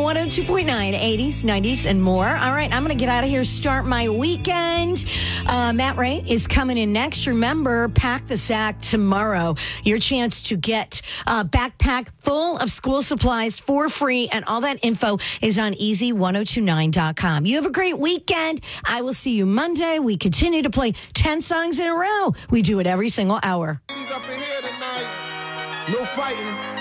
102.9, 80s, 90s, and more. All right, I'm going to get out of here, start my weekend. Matt Ray is coming in next. Remember, Pack the Sack tomorrow. Your chance to get a backpack full of school supplies for free, and all that info is on easy1029.com. You have a great weekend. I will see you Monday. We continue to play 10 songs in a row. We do it every single hour. Up in here tonight. No fighting.